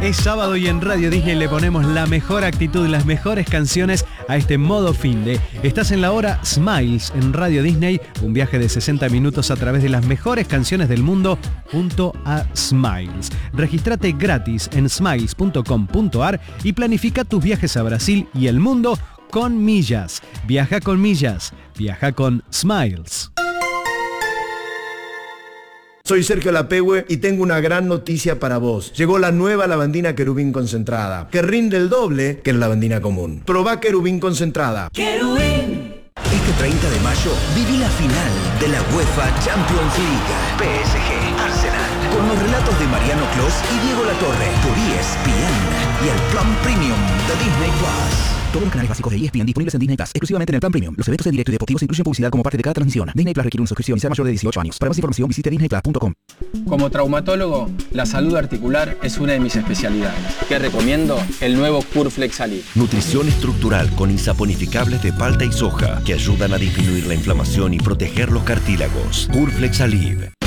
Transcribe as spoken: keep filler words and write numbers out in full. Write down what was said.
Es sábado y en Radio Disney le ponemos la mejor actitud, las mejores canciones a este modo finde. Estás en la hora Smiles en Radio Disney, un viaje de sesenta minutos a través de las mejores canciones del mundo junto a Smiles. Regístrate gratis en smiles punto com punto ar y planifica tus viajes a Brasil y el mundo con millas. Viaja con millas, viaja con Smiles. Soy Sergio Lapehue y tengo una gran noticia para vos. Llegó la nueva lavandina Querubín concentrada, que rinde el doble que la lavandina común. Probá Querubín concentrada. ¡Querubín! Este treinta de mayo viví la final de la UEFA Champions League. P S G Arsenal. Con los relatos de Mariano Clos y Diego Latorre por E S P N y el Plan Premium de Disney Plus. Todos los canales básicos de E S P N disponibles en Disney Plus, exclusivamente en el Plan Premium. Los eventos en directo y deportivos incluyen publicidad como parte de cada transmisión. Disney Plus requiere una suscripción y ser mayor de dieciocho años. Para más información visite disney plus punto com. Como traumatólogo, la salud articular es una de mis especialidades. ¿Qué recomiendo? El nuevo Curflex Alib. Nutrición estructural con insaponificables de palta y soja que ayudan a disminuir la inflamación y proteger los cartílagos. Curflex Alib.